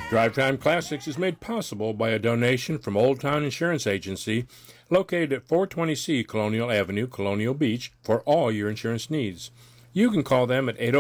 Drive Time Classics is made possible by a donation from Old Town Insurance Agency, located at 420C Colonial Avenue, Colonial Beach, for all your insurance needs. You can call them at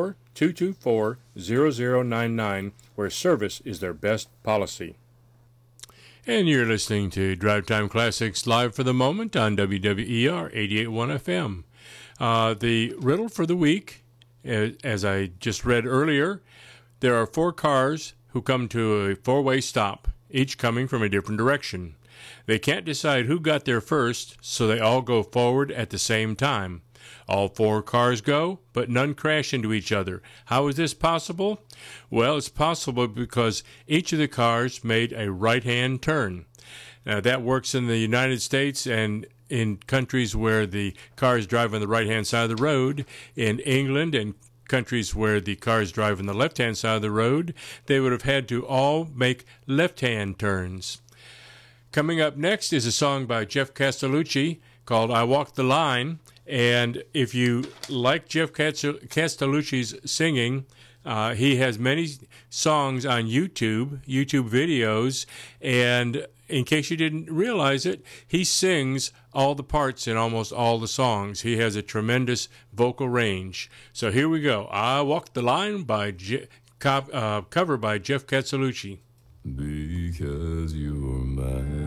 804-224-0099, where service is their best policy. And you're listening to Drive Time Classics live for the moment on WWER 88.1 FM. The riddle for the week, as I just read earlier, there are 4 cars who come to a 4-way stop, each coming from a different direction. They can't decide who got there first, so they all go forward at the same time. All 4 cars go, but none crash into each other. How is this possible? Well, it's possible because each of the cars made a right-hand turn. Now, that works in the United States and in countries where the cars drive on the right-hand side of the road. In England and countries where the cars drive on the left-hand side of the road, they would have had to all make left-hand turns. Coming up next is a song by Jeff Castellucci called I Walk the Line. And if you like Jeff Castellucci's singing, he has many songs on YouTube videos, and in case you didn't realize it, he sings all the parts in almost all the songs. He has a tremendous vocal range. So here we go. I Walk the Line by cover by Jeff Castellucci. Because you're mine.